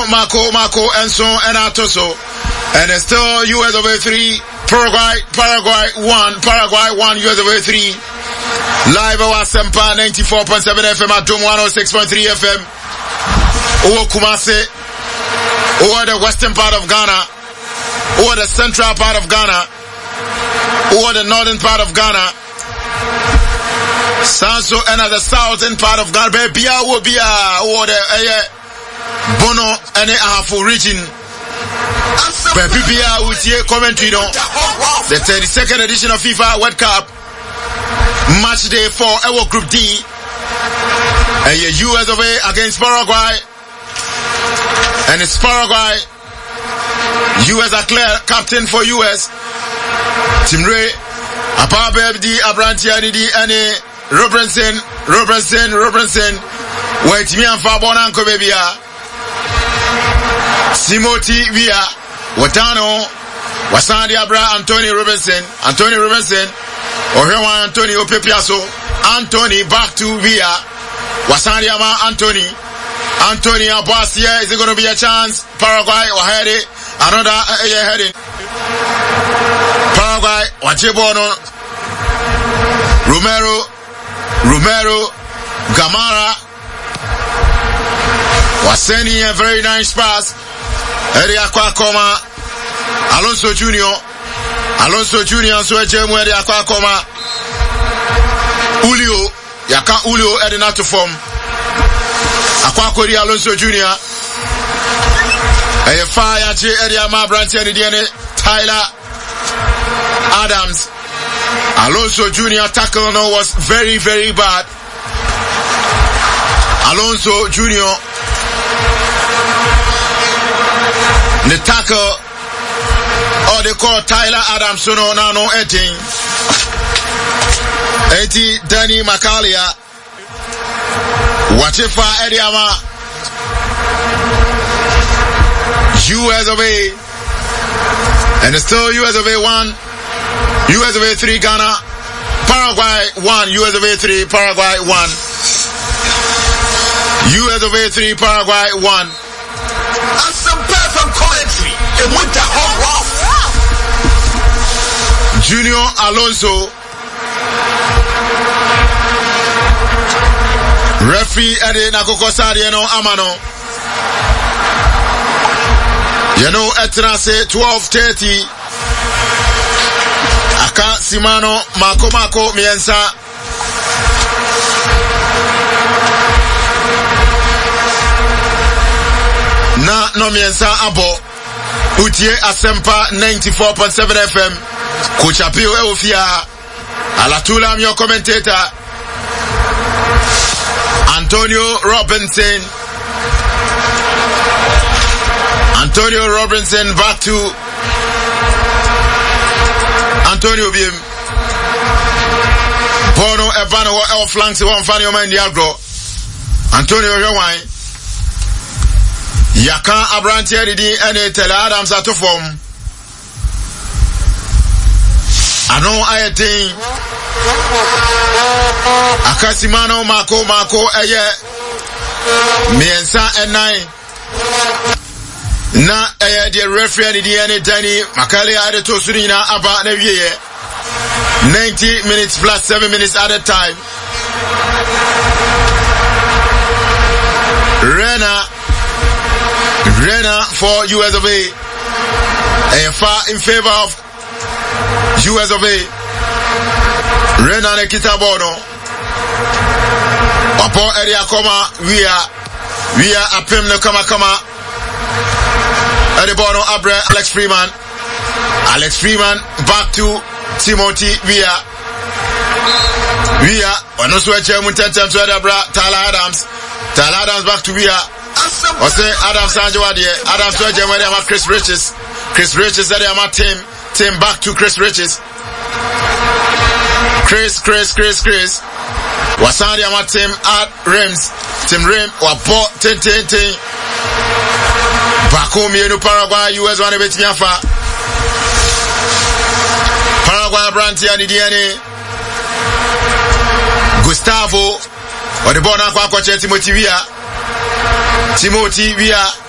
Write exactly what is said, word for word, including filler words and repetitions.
Marco, Marco, and so, and Atoso. And it's still U S of A three, Paraguay, Paraguay one, Paraguay one, U S of A three. Live over Sempa ninety-four point seven F M at Dome one oh six point three F M. Over Kumasi, over the western part of Ghana, over the central part of Ghana, over the northern part of Ghana. Sanso and the southern part of Ghana, Bia will be over the uh, Bono and the Ahafu region. Baby Bia will see a commentary on the thirty-second edition of FIFA World Cup. Match day four, our Group D. And U S of A against Paraguay. And it's Paraguay. U S are clear, captain for U S. Tim Ray, Apabe D, Abrantia D, and Robertson, Robertson, Robertson. Wait, me and Fabon Uncle Baby. Timothy Via, Watano, Wasandi Abra, Anthony Robertson, Anthony Robertson. Ohewa Anthony Opepiaso, Anthony back to Via, Wasandi Ama Anthony, Anthony Abasia, is it going to be a chance? Paraguay, Wahedi, another uh, yeah, heading. Paraguay, Wachebono, Romero, Romero, Gamara, was sending a very nice pass. Eddie Aquacoma, Alonso Junior, Alonso Junior, so Jemu Eddie Aquacoma, Ulio, Yaka Ulio Eddie Nato form, Aquacori Alonso Junior, a fire J Eddie Ama Branch Eddie Tyler Adams, Alonso Junior tackle no was very, very bad. Alonso Junior the tackle, or they call Tyler Adams, so no, no, no, eighteen. eighty, Danny Macalia. Wachifa Ediama. U S of A. And it's still U S of A one. U S of A three, Ghana. Paraguay one. U S of A three, Paraguay one. U S of A three, Paraguay one. And some perfect commentary. It went the whole rough. Junior Alonso. Referee Eddie Nakoko Sadiano Amano. You know, Etrase twelve thirty. Aka Simano Mako Mako Miensa. Na no Miensa Abo. Utie Asempa ninety-four point seven F M. Coach Apio Eofia. Alatula, I'm your commentator. Antonio Robinson. Antonio Robinson back to Antonio Bim. Bono Ebano El flanks one fan your man Diagro. Antonio Rewine. Yaka Abrantia Didi and Tele Adams at form. I know I think Akasimano Mako Mako Eye Miensa and nine. Na Eye the referee and the N Danny Makali added to Surina about Nevie. ninety minutes plus seven minutes at a time. Rena Rena for U S of A. And far in favor of U S of A. Rena Nekita Bono. Apo area koma we are we are apem no kama kama. Eri Bono Abre Alex Freeman. Alex Freeman back to Timothy Via. Via ono so eche muntentem so Adabra Tyler Adams. Tyler Adams back to Via. Ose Adams Sanjwa de Adams so eche where am Chris Riches. Chris Riches that am team. Team back to Chris Riches. Chris, Chris, Chris, Chris. Wasandi ama team at Rims. Team Rim. Wapo, ten, ten, ten. Baku mienu Paraguay, U S one bit miafa. Paraguay Branti and D N A. Gustavo. Or the Bona Kwa Timothy Via. Timothy Via.